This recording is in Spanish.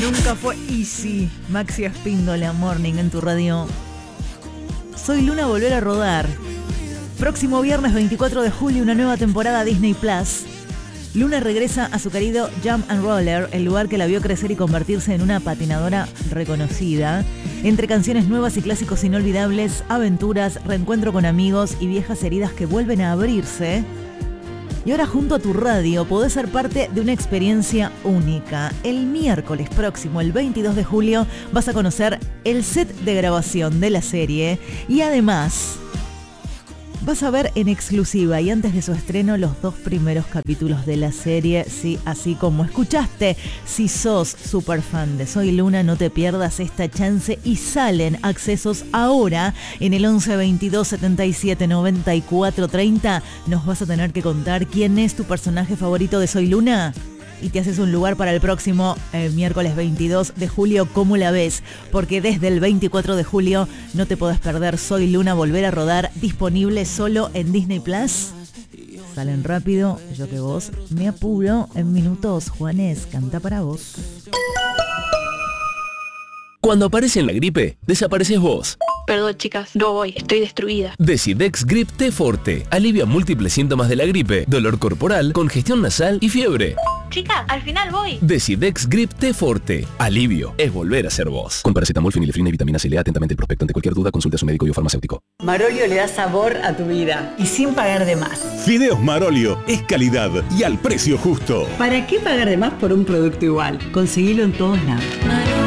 Nunca fue easy. Maxi Espíndola, Morning en tu radio. Soy Luna, volver a rodar. Próximo viernes 24 de julio, una nueva temporada Disney Plus. Luna regresa a su querido Jump and Roller, el lugar que la vio crecer y convertirse en una patinadora reconocida. Entre canciones nuevas y clásicos inolvidables, aventuras, reencuentro con amigos y viejas heridas que vuelven a abrirse. Y ahora junto a tu radio podés ser parte de una experiencia única. El miércoles próximo, el 22 de julio, vas a conocer el set de grabación de la serie y además vas a ver en exclusiva y antes de su estreno los 2 primeros capítulos de la serie, sí, así como escuchaste. Si sos súper fan de Soy Luna, no te pierdas esta chance y salen accesos ahora en el 11 22 77 94 30. Nos vas a tener que contar quién es tu personaje favorito de Soy Luna. Y te haces un lugar para el próximo miércoles 22 de julio. ¿Cómo la ves? Porque desde el 24 de julio no te podés perder Soy Luna, volver a rodar, disponible solo en Disney Plus. Salen rápido, yo que vos me apuro en minutos. Juanes, canta para vos. Cuando aparece en la gripe, desapareces vos. Perdón, chicas, no voy, estoy destruida. Decidex Grip T Forte alivia múltiples síntomas de la gripe, dolor corporal, congestión nasal y fiebre. Chicas, al final voy. Decidex Grip T Forte. Alivio es volver a ser vos. Con paracetamol, fenilefrina y vitamina C. Lea atentamente el prospecto. Ante cualquier duda, consulte a su médico y o farmacéutico. Marolio le da sabor a tu vida y sin pagar de más. Fideos Marolio es calidad y al precio justo. ¿Para qué pagar de más por un producto igual? Conseguilo en todos lados.